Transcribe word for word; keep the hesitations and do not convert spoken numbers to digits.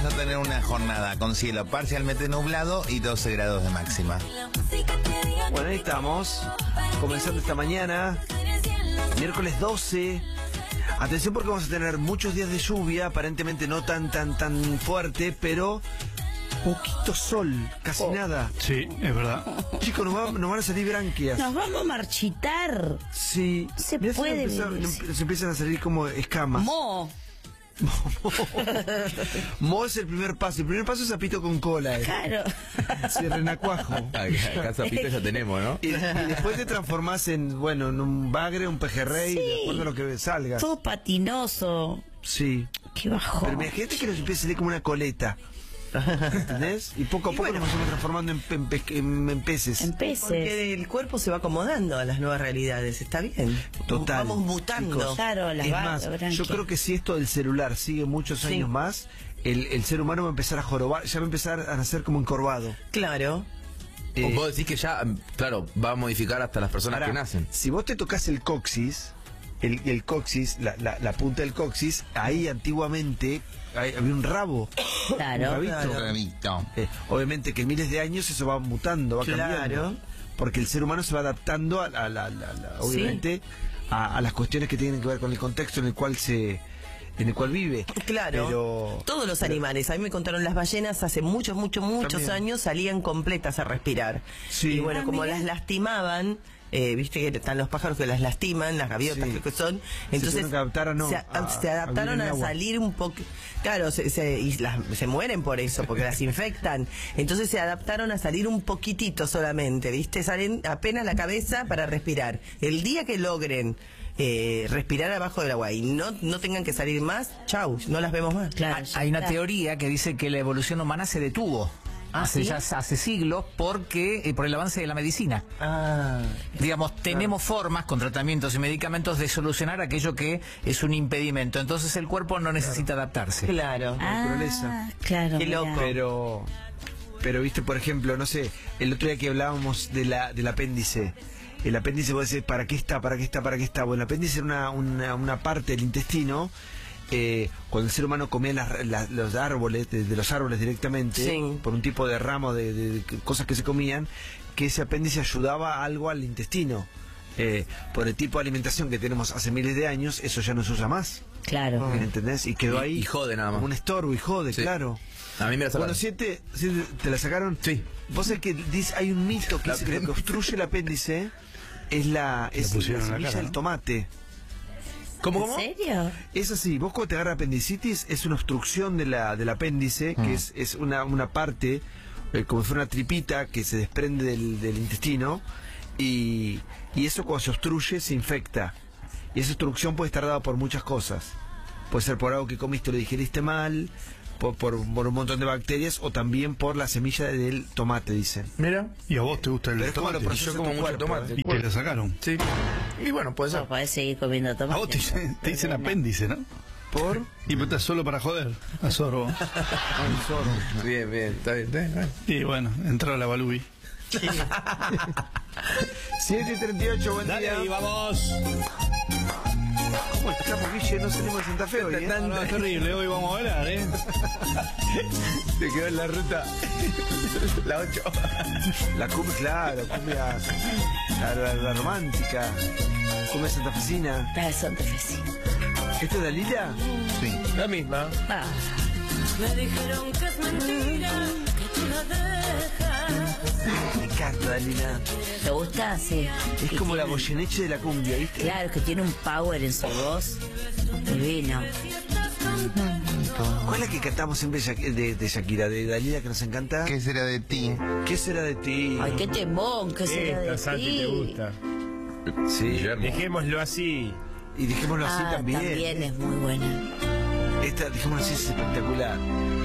vamos a tener una jornada con cielo parcialmente nublado y doce grados de máxima. Bueno, ahí estamos, comenzando esta mañana, miércoles doce. Atención porque vamos a tener muchos días de lluvia, aparentemente no tan, tan, tan fuerte, pero poquito sol, casi Oh. nada. Sí, es verdad. Chicos, nos, va- nos van a salir branquias. Nos vamos a marchitar. Sí. Se Mirá si puede nos empieza- vivir. nos empiezan a salir como escamas. Mo. Mo es el primer paso. El primer paso es apito con cola. Eh. Claro. Sí, renacuajo. Acá zapito ya tenemos, ¿no? Y, y después te transformás en, bueno, en un bagre, un pejerrey, Sí. de acuerdo a lo que salga. Todo patinoso. Sí. Qué bajón. Pero imagínate que nos empieza a salir como una coleta. ¿Entendés? Y poco a Y poco bueno. nos vamos transformando en, pe- en pe- en- en peces. En peces. Porque el cuerpo se va acomodando a las nuevas realidades, está bien. Total. Vamos mutando. Chicos, Claro, las es va- más, branquias. yo creo que si esto del celular sigue muchos Sí. años más, el, el ser humano va a empezar a jorobar, ya va a empezar a nacer como encorvado. Claro. Eh, Vos decís que ya, claro, va a modificar hasta las personas Pará, que nacen. Si vos te tocas el coxis, el, el coxis, la, la, la punta del coxis, ahí antiguamente hay- había un rabo. Claro. Un rabito. Claro. Rabito. Eh, obviamente que en miles de años eso va mutando, va Claro. cambiando. Porque el ser humano se va adaptando a, a la, la- la- obviamente a, a las cuestiones que tienen que ver con el contexto en el cual se en el cual vive. Claro. Pero Todos los animales. A mí me contaron las ballenas hace muchos, muchos, muchos También. años salían completas a respirar. Sí. Y bueno, Ah, como mira. las lastimaban, eh, viste que están los pájaros que las lastiman, las gaviotas Sí. creo que son. Se Entonces tuvieron que adaptar a no- se, a- se a adaptaron vivir en a, el agua. salir un poco. Claro, se, se- y las- se mueren por eso, porque las infectan. Entonces se adaptaron a salir un poquitito solamente, ¿viste? Salen apenas la cabeza para respirar. El día que logren eh, respirar abajo del agua y no, no tengan que salir más, chau, no las vemos más. Claro, Hay una ya. teoría que dice que la evolución humana se detuvo hace ¿sí? ya hace siglos porque eh, por el avance de la medicina. Ah, Digamos, tenemos formas con tratamientos y medicamentos de solucionar aquello que es un impedimento. Entonces el cuerpo no necesita adaptarse. claro. naturaleza. Ah, claro. Qué mirá. loco. Pero pero viste, por ejemplo, no sé, el otro día que hablábamos de la del apéndice. El apéndice, vos decís, ¿para qué está? ¿Para qué está? ¿Para qué está? Bueno, el apéndice era una, una, una parte del intestino. Eh, cuando el ser humano comía las- las- los árboles, de, de los árboles directamente, Sí. por un tipo de ramo de, de- de cosas que se comían, que ese apéndice ayudaba algo al intestino. Eh, por el tipo de alimentación que tenemos hace miles de años, eso ya no se usa más. Claro. Ah. ¿Entendés? Y quedó Y- ahí y jode nada más. como un estorbo y jode, Sí. claro. A mí me la Bueno, sacaron. siete, siete, ¿te la sacaron? Sí. Vos sabés que dice, hay un mito que La dice que lo que apéndice. obstruye el apéndice es la, es la pusieron en la semilla cara, del ¿no? tomate. ¿Cómo, ¿En cómo? serio? Es así, vos cuando te agarra apendicitis es una obstrucción de la, del apéndice, que es, es una, una parte, eh, como si fuera una tripita que se desprende del, del intestino, y, y eso cuando se obstruye se infecta. Y esa obstrucción puede estar dada por muchas cosas. Puede ser por algo que comiste o lo digeriste mal, por, por, por un montón de bacterias, o también por la semilla del tomate, dicen. Mira. ¿Y a vos te gusta el Pero es como lo tomate? procesa Yo como tu mucho cuerpo, tomate. ¿eh? Y te la sacaron. Sí. Y bueno, puede ser. No podés seguir comiendo A tomate. vos te, dicen- te dicen apéndice, ¿no? ¿Por? Y pues estás solo para joder. A sorbo. Bien, bien, está bien, está bien. Bueno. Y bueno, entró la balubi. siete y treinta y ocho, buen Dale, día. ahí vamos. ¿Cómo estamos, Guille? No salimos de Santa Fe hoy, ¿eh? No, no, es terrible, hoy vamos a bailar, ¿eh? Te quedó en la ruta. La ocho. La cumbia, claro, cumbia. La, la, la romántica. Cumbia santafesina. La de Santa Fe, sí. ¿Esto es Dalila? Sí. La misma. Ah, Me dijeron que es mentira, que tú la dejas. Me encanta Dalila. ¿te gusta? Sí. Es Y como la tiene- Goyeneche de la cumbia, ¿viste? Claro, que tiene un power en su voz divino. ¿Cuál es la que cantamos siempre de, Shak- de, de Shakira, de Dalila, que nos encanta? ¿Qué será de ti? ¿Qué será de ti? Ay, qué temón, qué será de Esta, Santi, ti. te gusta. Sí. Guillermo. Dejémoslo así. Y dejémoslo así Ah, también. también es muy buena. Esta, dejémoslo así, es espectacular.